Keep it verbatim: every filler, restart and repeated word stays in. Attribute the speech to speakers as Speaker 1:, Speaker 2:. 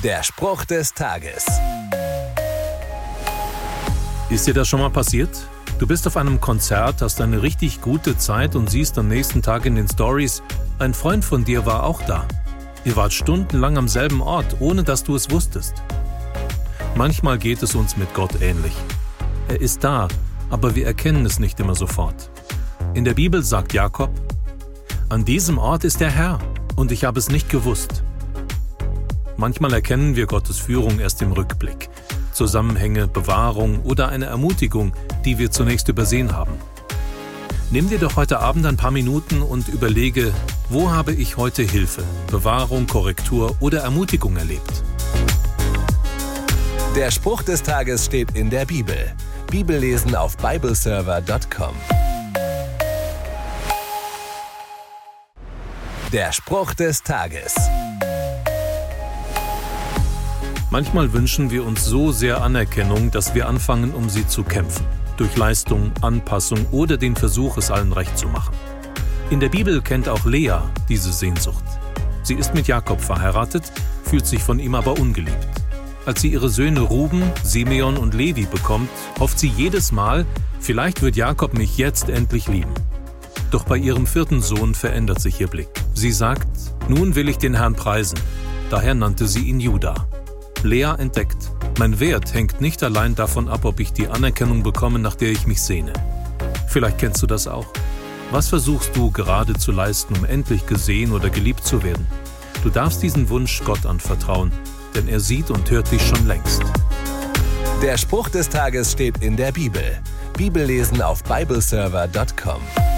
Speaker 1: Der Spruch des Tages.
Speaker 2: Ist dir das schon mal passiert? Du bist auf einem Konzert, hast eine richtig gute Zeit und siehst am nächsten Tag in den Stories, ein Freund von dir war auch da. Ihr wart stundenlang am selben Ort, ohne dass du es wusstest. Manchmal geht es uns mit Gott ähnlich. Er ist da, aber wir erkennen es nicht immer sofort. In der Bibel sagt Jakob: An diesem Ort ist der Herr, und ich habe es nicht gewusst. Manchmal erkennen wir Gottes Führung erst im Rückblick. Zusammenhänge, Bewahrung oder eine Ermutigung, die wir zunächst übersehen haben. Nimm dir doch heute Abend ein paar Minuten und überlege, wo habe ich heute Hilfe, Bewahrung, Korrektur oder Ermutigung erlebt?
Speaker 1: Der Spruch des Tages steht in der Bibel. Bibellesen auf bibleserver punkt com. Der Spruch des Tages.
Speaker 2: Manchmal wünschen wir uns so sehr Anerkennung, dass wir anfangen, um sie zu kämpfen. Durch Leistung, Anpassung oder den Versuch, es allen recht zu machen. In der Bibel kennt auch Lea diese Sehnsucht. Sie ist mit Jakob verheiratet, fühlt sich von ihm aber ungeliebt. Als sie ihre Söhne Ruben, Simeon und Levi bekommt, hofft sie jedes Mal, vielleicht wird Jakob mich jetzt endlich lieben. Doch bei ihrem vierten Sohn verändert sich ihr Blick. Sie sagt: Nun will ich den Herrn preisen. Daher nannte sie ihn Juda. Lea entdeckt: Mein Wert hängt nicht allein davon ab, ob ich die Anerkennung bekomme, nach der ich mich sehne. Vielleicht kennst du das auch. Was versuchst du gerade zu leisten, um endlich gesehen oder geliebt zu werden? Du darfst diesen Wunsch Gott anvertrauen, denn er sieht und hört dich schon längst.
Speaker 1: Der Spruch des Tages steht in der Bibel. Bibellesen auf bibleserver punkt com.